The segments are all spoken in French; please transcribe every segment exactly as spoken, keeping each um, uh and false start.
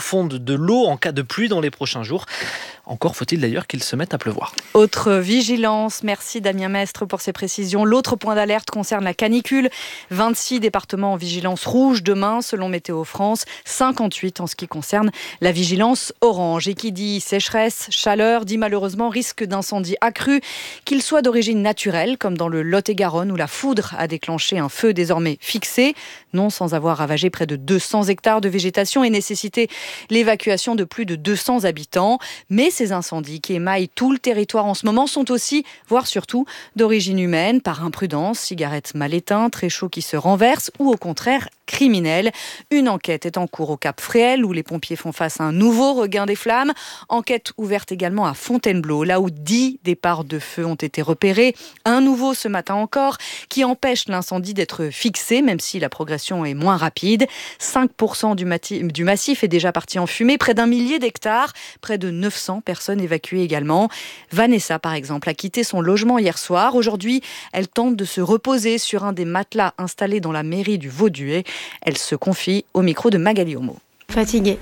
fondent de l'eau en cas de pluie dans les prochains jours. Encore faut-il d'ailleurs qu'il se mette à pleuvoir. Autre vigilance, merci Damien Mestre pour ces précisions. L'autre point d'alerte concerne la canicule. vingt-six départements en vigilance rouge demain selon Météo France, cinquante-huit en ce qui concerne la vigilance orange. Et qui dit sécheresse, chaleur, dit malheureusement risque d'incendie accru, qu'il soit d'origine naturelle comme dans le Lot-et-Garonne où la foudre a déclenché un feu désormais fixé, non sans avoir ravagé près de deux cents hectares de végétation et nécessité l'évacuation de plus de deux cents habitants. Mais ces incendies qui émaillent tout le territoire en ce moment sont aussi, voire surtout, d'origine humaine, par imprudence, cigarettes mal éteintes, très chaud qui se renversent ou au contraire criminels. Une enquête est en cours au Cap Fréhel où les pompiers font face à un nouveau regain des flammes. Enquête ouverte également à Fontainebleau, là où dix départs de feu ont été repérés. Un nouveau ce matin encore qui empêche l'incendie d'être fixé, même si la progression est moins rapide. cinq pour cent du, mati- du massif est déjà parti en fumée, près d'un millier d'hectares, près de neuf cents personnes évacuées également. Vanessa, par exemple, a quitté son logement hier soir. Aujourd'hui, elle tente de se reposer sur un des matelas installés dans la mairie du Vauduet. Elle se confie au micro de Magali Homo. Fatiguée.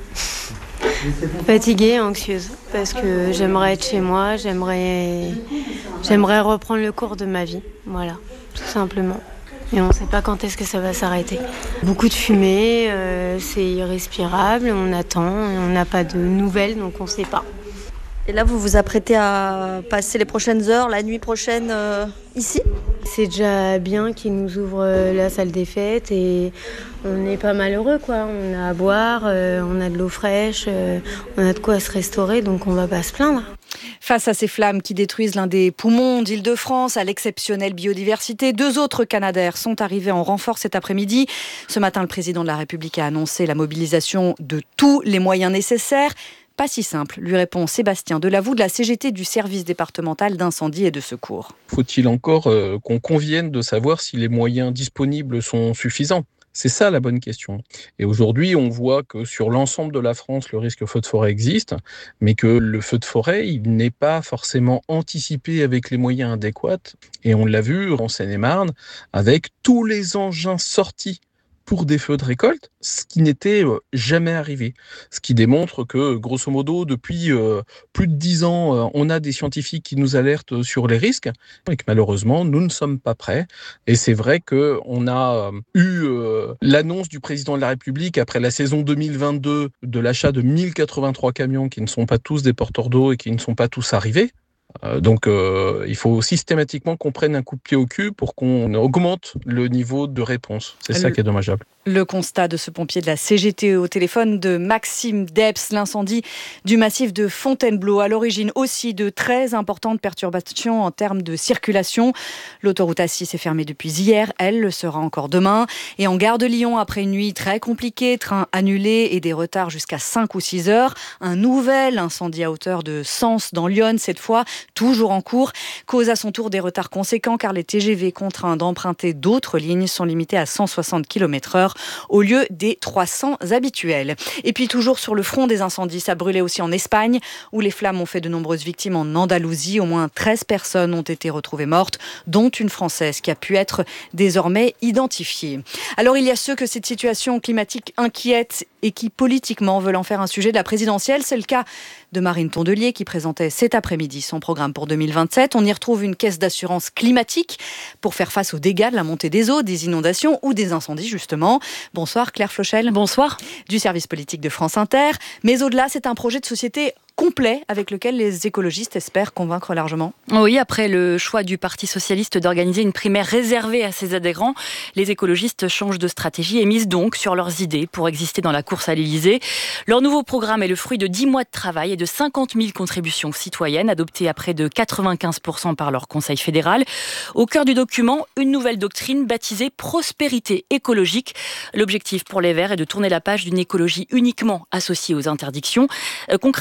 Fatiguée, anxieuse, parce que j'aimerais être chez moi, j'aimerais, j'aimerais reprendre le cours de ma vie, voilà, tout simplement. Et on ne sait pas quand est-ce que ça va s'arrêter. Beaucoup de fumée, euh, c'est irrespirable, on attend, on n'a pas de nouvelles, donc on ne sait pas. Et là, vous vous apprêtez à passer les prochaines heures, la nuit prochaine, euh, ici ? C'est déjà bien qu'ils nous ouvrent la salle des fêtes et on est pas malheureux, quoi. On a à boire, euh, on a de l'eau fraîche, euh, on a de quoi se restaurer, donc on va pas se plaindre. Face à ces flammes qui détruisent l'un des poumons d'Île-de-France, à l'exceptionnelle biodiversité, deux autres Canadair sont arrivés en renfort cet après-midi. Ce matin, le président de la République a annoncé la mobilisation de tous les moyens nécessaires. Pas si simple, lui répond Sébastien Delavoux de la C G T du service départemental d'incendie et de secours. Faut-il encore euh, qu'on convienne de savoir si les moyens disponibles sont suffisants ? C'est ça la bonne question. Et aujourd'hui, on voit que sur l'ensemble de la France, le risque feu de forêt existe, mais que le feu de forêt, il n'est pas forcément anticipé avec les moyens adéquats. Et on l'a vu en Seine-et-Marne, avec tous les engins sortis pour des feux de récolte, ce qui n'était jamais arrivé. Ce qui démontre que, grosso modo, depuis euh, plus de dix ans, euh, on a des scientifiques qui nous alertent sur les risques et que malheureusement, nous ne sommes pas prêts. Et c'est vrai qu'on a euh, eu euh, l'annonce du président de la République après la saison deux mille vingt-deux de l'achat de mille quatre-vingt-trois camions qui ne sont pas tous des porteurs d'eau et qui ne sont pas tous arrivés. Euh, donc euh, il faut systématiquement qu'on prenne un coup de pied au cul pour qu'on augmente le niveau de réponse. C'est le, ça qui est dommageable. Le constat de ce pompier de la C G T au téléphone de Maxime Debs, l'incendie du massif de Fontainebleau, à l'origine aussi de très importantes perturbations en termes de circulation. L'autoroute A six est fermée depuis hier, elle le sera encore demain. Et en gare de Lyon, après une nuit très compliquée, train annulé et des retards jusqu'à cinq ou six heures, un nouvel incendie à hauteur de Sens dans l'Yonne, cette fois toujours en cours, cause à son tour des retards conséquents car les T G V contraints d'emprunter d'autres lignes sont limités à cent soixante kilomètres heure au lieu des trois cents habituels. Et puis toujours sur le front des incendies, ça brûlait aussi en Espagne où les flammes ont fait de nombreuses victimes en Andalousie. Au moins treize personnes ont été retrouvées mortes, dont une Française qui a pu être désormais identifiée. Alors il y a ceux que cette situation climatique inquiète et qui politiquement veulent en faire un sujet de la présidentielle. C'est le cas de Marine Tondelier qui présentait cet après-midi son programme pour deux mille vingt-sept. On y retrouve une caisse d'assurance climatique pour faire face aux dégâts de la montée des eaux, des inondations ou des incendies justement. Bonsoir Claire Flochel. Bonsoir. Du service politique de France Inter. Mais au-delà, c'est un projet de société complet avec lequel les écologistes espèrent convaincre largement. Oui, après le choix du Parti socialiste d'organiser une primaire réservée à ses adhérents, les écologistes changent de stratégie et misent donc sur leurs idées pour exister dans la course à l'Élysée. Leur nouveau programme est le fruit de dix mois de travail et de cinquante mille contributions citoyennes adoptées à près de quatre-vingt-quinze pour cent par leur conseil fédéral. Au cœur du document, une nouvelle doctrine baptisée prospérité écologique. L'objectif pour les Verts est de tourner la page d'une écologie uniquement associée aux interdictions. Euh, concrètement, le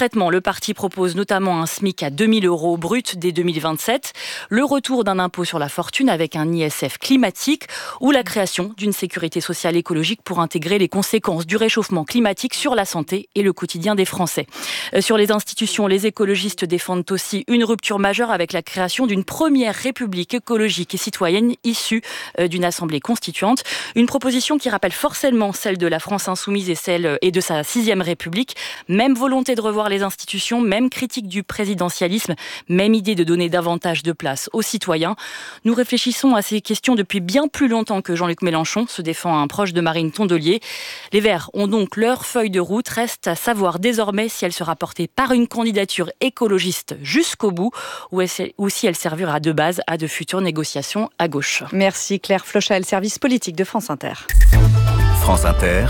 parti propose notamment un SMIC à deux mille euros brut dès deux mille vingt-sept, le retour d'un impôt sur la fortune avec un I S F climatique ou la création d'une sécurité sociale écologique pour intégrer les conséquences du réchauffement climatique sur la santé et le quotidien des Français. Sur les institutions, les écologistes défendent aussi une rupture majeure avec la création d'une première république écologique et citoyenne issue d'une assemblée constituante. Une proposition qui rappelle forcément celle de la France insoumise et celle et de sa sixième république. Même volonté de revoir les institutions, même critique du présidentialisme, même idée de donner davantage de place aux citoyens. Nous réfléchissons à ces questions depuis bien plus longtemps que Jean-Luc Mélenchon, se défend un proche de Marine Tondelier. Les Verts ont donc leur feuille de route. Reste à savoir désormais si elle sera portée par une candidature écologiste jusqu'au bout ou si elle servira de base à de futures négociations à gauche. Merci Claire Flochal, service politique de France Inter. France Inter,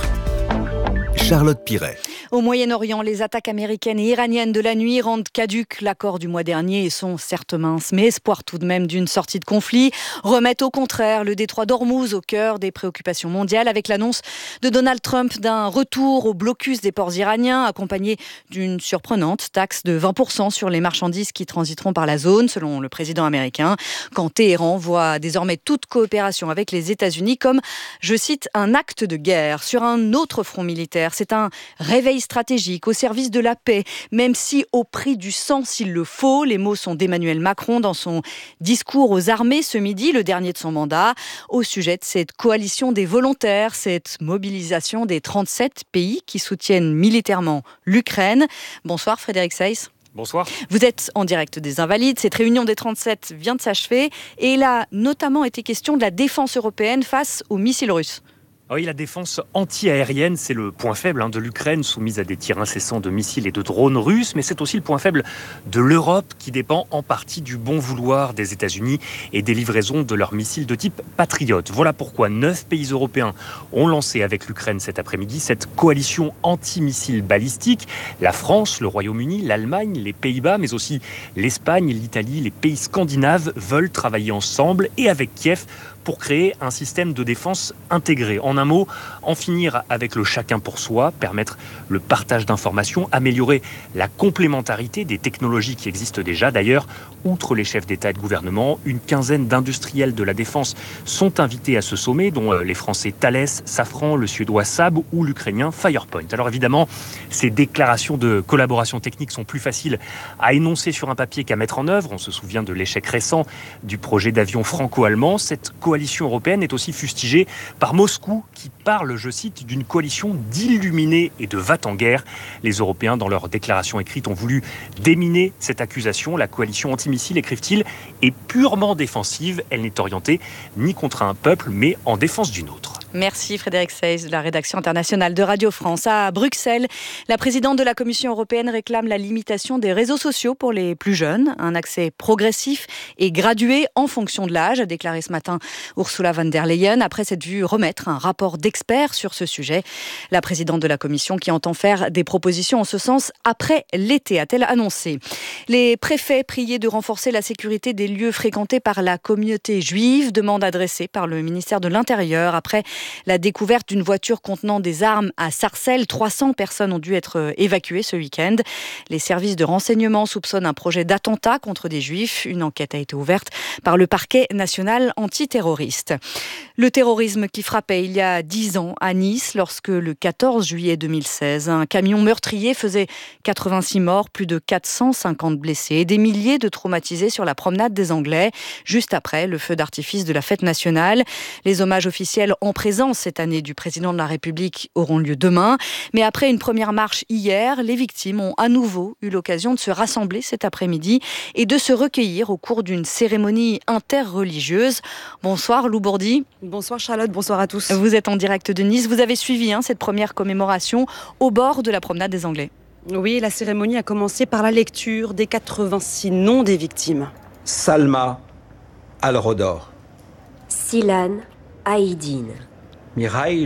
Charlotte Piret. Au Moyen-Orient, les attaques américaines et iraniennes de la nuit rendent caduc l'accord du mois dernier et sont certes minces, mais espoir tout de même d'une sortie de conflit remettent au contraire le détroit d'Ormuz au cœur des préoccupations mondiales avec l'annonce de Donald Trump d'un retour au blocus des ports iraniens accompagné d'une surprenante taxe de vingt pour cent sur les marchandises qui transiteront par la zone, selon le président américain, quand Téhéran voit désormais toute coopération avec les États-Unis comme, je cite, un acte de guerre. Sur un autre front militaire, c'est un réveil stratégique au service de la paix, même si au prix du sang s'il le faut. Les mots sont d'Emmanuel Macron dans son discours aux armées ce midi, le dernier de son mandat, au sujet de cette coalition des volontaires, cette mobilisation des trente-sept pays qui soutiennent militairement l'Ukraine. Bonsoir Frédéric Seyss. Bonsoir. Vous êtes en direct des Invalides. Cette réunion des trente-sept vient de s'achever et il a notamment été question de la défense européenne face aux missiles russes. Oui, la défense anti-aérienne, c'est le point faible hein, de l'Ukraine, soumise à des tirs incessants de missiles et de drones russes, mais c'est aussi le point faible de l'Europe, qui dépend en partie du bon vouloir des États-Unis et des livraisons de leurs missiles de type Patriot. Voilà pourquoi neuf pays européens ont lancé avec l'Ukraine cet après-midi cette coalition anti-missiles balistiques. La France, le Royaume-Uni, l'Allemagne, les Pays-Bas, mais aussi l'Espagne, l'Italie, les pays scandinaves veulent travailler ensemble et avec Kiev pour créer un système de défense intégré. En un mot, en finir avec le chacun pour soi, permettre le partage d'informations, améliorer la complémentarité des technologies qui existent déjà. D'ailleurs, outre les chefs d'État et de gouvernement, une quinzaine d'industriels de la défense sont invités à ce sommet, dont les Français Thales, Safran, le Suédois Saab ou l'Ukrainien Firepoint. Alors évidemment, ces déclarations de collaboration technique sont plus faciles à énoncer sur un papier qu'à mettre en œuvre. On se souvient de l'échec récent du projet d'avion franco-allemand. Cette coalition européenne est aussi fustigée par Moscou qui parle, je cite, d'une coalition d'illuminés et de va-t-en-guerre. Les Européens, dans leur déclaration écrite, ont voulu déminer cette accusation. La coalition antimissile, écrivent-ils, est purement défensive. Elle n'est orientée ni contre un peuple, mais en défense d'une autre. Merci Frédéric Seyss de la rédaction internationale de Radio France. À Bruxelles, la présidente de la Commission européenne réclame la limitation des réseaux sociaux pour les plus jeunes. Un accès progressif et gradué en fonction de l'âge, a déclaré ce matin Ursula von der Leyen, après s'être vue remettre un rapport d'experts sur ce sujet. La présidente de la Commission qui entend faire des propositions en ce sens après l'été, a-t-elle annoncé. Les préfets priés de renforcer la sécurité des lieux fréquentés par la communauté juive, demande adressée par le ministère de l'Intérieur après la découverte d'une voiture contenant des armes à Sarcelles. trois cents personnes ont dû être évacuées ce week-end. Les services de renseignement soupçonnent un projet d'attentat contre des juifs. Une enquête a été ouverte par le parquet national antiterroriste. Le terrorisme qui frappait il y a dix ans à Nice, lorsque le quatorze juillet deux mille seize, un camion meurtrier faisait quatre-vingt-six morts, plus de quatre cent cinquante blessés et des milliers de traumatisés sur la promenade des Anglais, juste après le feu d'artifice de la fête nationale. Les hommages officiels en présence cette année du président de la République auront lieu demain. Mais après une première marche hier, les victimes ont à nouveau eu l'occasion de se rassembler cet après-midi et de se recueillir au cours d'une cérémonie interreligieuse. Bonsoir Lou Bourdi. Bonsoir Charlotte, bonsoir à tous. Vous êtes en direct de Nice. Vous avez suivi hein, cette première commémoration au bord de la promenade des Anglais. Oui, la cérémonie a commencé par la lecture des quatre-vingt-six noms des victimes. Salma Al-Rodor, Silan Aïdine, Mirailo,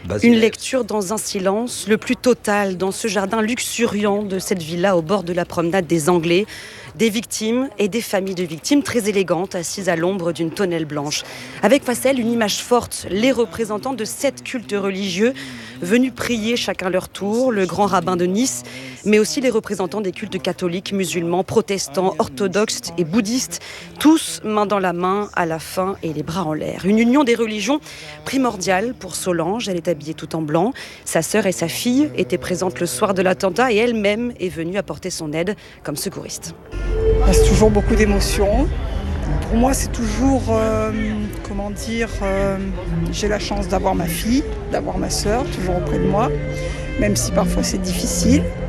Une lecture dans un silence le plus total dans ce jardin luxuriant de cette villa au bord de la promenade des Anglais. Des victimes et des familles de victimes très élégantes assises à l'ombre d'une tonnelle blanche. Avec face à elles une image forte, les représentants de sept cultes religieux venus prier chacun leur tour, le grand rabbin de Nice, mais aussi les représentants des cultes catholiques, musulmans, protestants, orthodoxes et bouddhistes, tous main dans la main, à la fin et les bras en l'air. Une union des religions primordiale pour Solange, elle est habillée tout en blanc. Sa sœur et sa fille étaient présentes le soir de l'attentat et elle-même est venue apporter son aide comme secouriste. C'est toujours beaucoup d'émotions. Pour moi, c'est toujours, euh, comment dire, euh, j'ai la chance d'avoir ma fille, d'avoir ma sœur, toujours auprès de moi, même si parfois c'est difficile.